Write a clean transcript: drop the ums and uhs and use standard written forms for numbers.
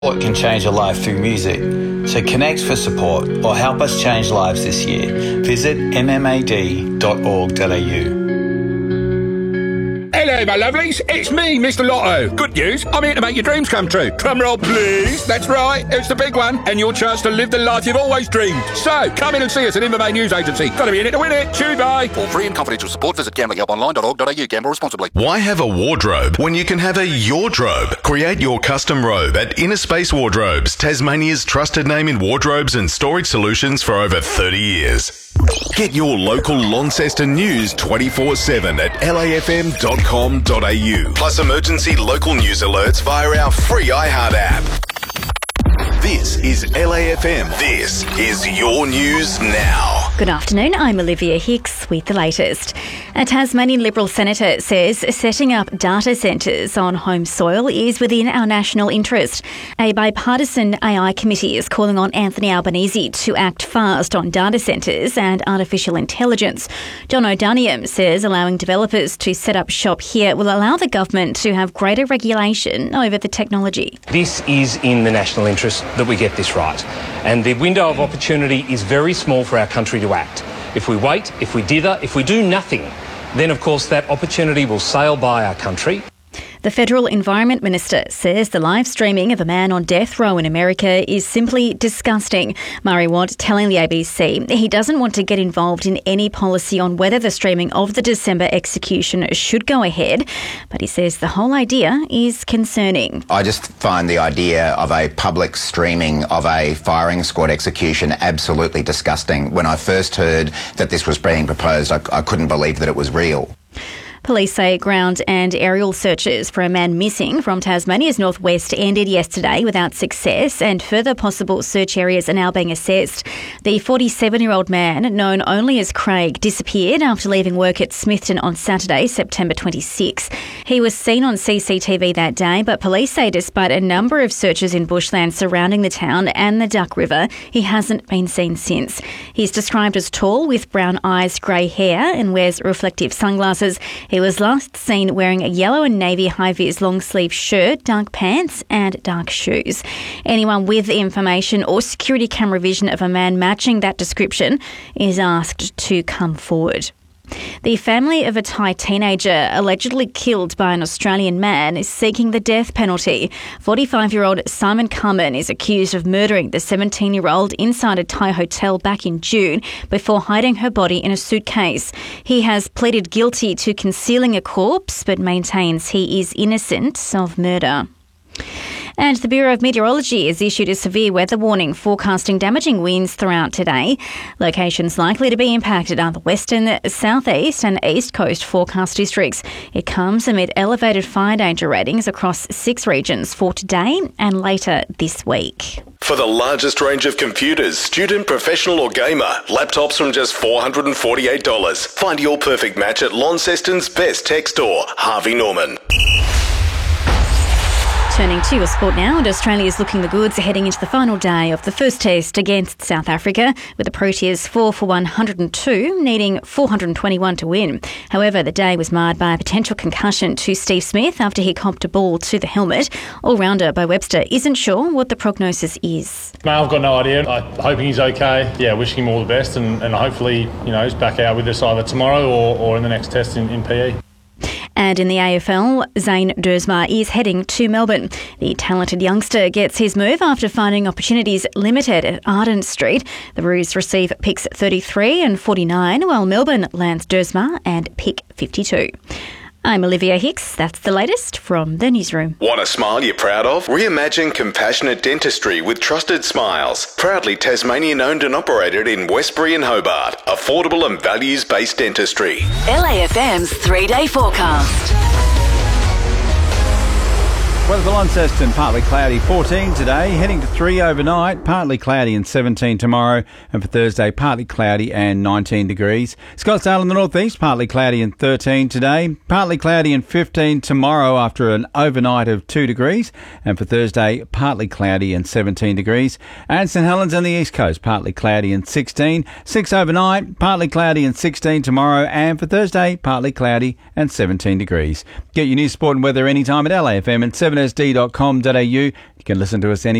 Sport can change a life through music. So connect for support or help us change lives this year. Visit mmad.org.au. Hello, my lovelies. It's me, Mr. Lotto. Good news. I'm here to make your dreams come true. Drum roll, please. That's right. It's the big one. And your chance to live the life you've always dreamed. So, come in and see us at MMA News Agency. Got to be in it to win it. Cheers, bye. For free and confidential support, visit gamblinghelponline.org.au. Gamble responsibly. Why have a wardrobe when you can have a yardrobe? Create your custom robe at Inner Space Wardrobes, Tasmania's trusted name in wardrobes and storage solutions for over 30 years. Get your local Launceston news 24/7 at lafm.com.au. Plus emergency local news alerts via our free iHeart app. This is LAFM. This is your news now. Good afternoon, I'm Olivia Hicks with the latest. A Tasmanian Liberal Senator says setting up data centres on home soil is within our national interest. A bipartisan AI committee is calling on Anthony Albanese to act fast on data centres and artificial intelligence. John O'Daniam says allowing developers to set up shop here will allow the government to have greater regulation over the technology. This is in the national interest that we get this right. And the window of opportunity is very small for our country to act. If we wait, if we dither, if we do nothing, then of course that opportunity will sail by our country. The Federal Environment Minister says the live streaming of a man on death row in America is simply disgusting. Murray Watt telling the ABC he doesn't want to get involved in any policy on whether the streaming of the December execution should go ahead, but he says the whole idea is concerning. I just find the idea of a public streaming of a firing squad execution absolutely disgusting. When I first heard that this was being proposed, I couldn't believe that it was real. Police say ground and aerial searches for a man missing from Tasmania's northwest ended yesterday without success, and further possible search areas are now being assessed. The 47-year-old man, known only as Craig, disappeared after leaving work at Smithton on Saturday, September 26. He was seen on CCTV that day, but police say despite a number of searches in bushland surrounding the town and the Duck River, he hasn't been seen since. He's described as tall with brown eyes, grey hair, and wears reflective sunglasses. He was last seen wearing a yellow and navy high-vis long-sleeve shirt, dark pants and dark shoes. Anyone with information or security camera vision of a man matching that description is asked to come forward. The family of a Thai teenager allegedly killed by an Australian man is seeking the death penalty. 45-year-old Simon Carmen is accused of murdering the 17-year-old inside a Thai hotel back in June before hiding her body in a suitcase. He has pleaded guilty to concealing a corpse but maintains he is innocent of murder. And the Bureau of Meteorology has issued a severe weather warning forecasting damaging winds throughout today. Locations likely to be impacted are the western, southeast and east coast forecast districts. It comes amid elevated fire danger ratings across 6 regions for today and later this week. For the largest range of computers, student, professional or gamer, laptops from just $448. Find your perfect match at Launceston's best tech store, Harvey Norman. Turning to your sport now, and Australia is looking the goods heading into the final day of the first test against South Africa, with the Proteas 4 for 102, needing 421 to win. However, the day was marred by a potential concussion to Steve Smith after he copped a ball to the helmet. All-rounder Bo Webster isn't sure what the prognosis is. I've got no idea. I'm hoping he's okay. Yeah, wishing him all the best, and hopefully, he's back out with us either tomorrow or in the next test in PE. And in the AFL, Zane Dersma is heading to Melbourne. The talented youngster gets his move after finding opportunities limited at Arden Street. The Roos receive picks 33 and 49, while Melbourne lands Dersma and pick 52. I'm Olivia Hicks. That's the latest from the newsroom. Want a smile you're proud of? Reimagine compassionate dentistry with Trusted Smiles. Proudly Tasmanian owned and operated in Westbury and Hobart. Affordable and values-based dentistry. LAFM's 3-day forecast. Weather for Launceston, partly cloudy, 14 today, heading to 3 overnight, partly cloudy and 17 tomorrow, and for Thursday, partly cloudy and 19 degrees. Scottsdale in the northeast, partly cloudy and 13 today, partly cloudy and 15 tomorrow after an overnight of 2 degrees, and for Thursday, partly cloudy and 17 degrees. And St Helens on the east coast, partly cloudy and 16, 6 overnight, partly cloudy and 16 tomorrow, and for Thursday, partly cloudy and 17 degrees. Get your news, sport and weather anytime at LAFM and 7sd.com.au. You can listen to us any